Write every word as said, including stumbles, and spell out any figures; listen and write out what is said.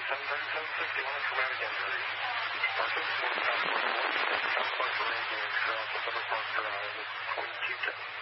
seven thirty-seven fifty-one from Alexandria. Parker, South Park One, South Park Meridian, Trail, Summer Park Drive, twenty-two ten.